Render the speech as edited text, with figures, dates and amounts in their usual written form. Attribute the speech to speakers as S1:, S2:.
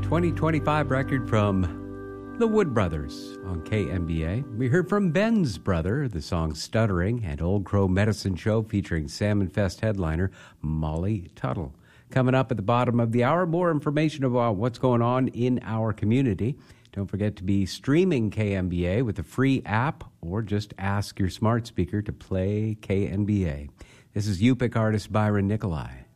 S1: 2025 record from the Wood Brothers on KMBA. We heard from Ben's brother, the song Stuttering, and Old Crow Medicine Show featuring Salmon Fest headliner Molly Tuttle. Coming up at the bottom of the hour, more information about what's going on in our community. Don't forget to be streaming KMBA with a free app, or just ask your smart speaker to play KMBA. This is Yupik artist Byron Nikolai.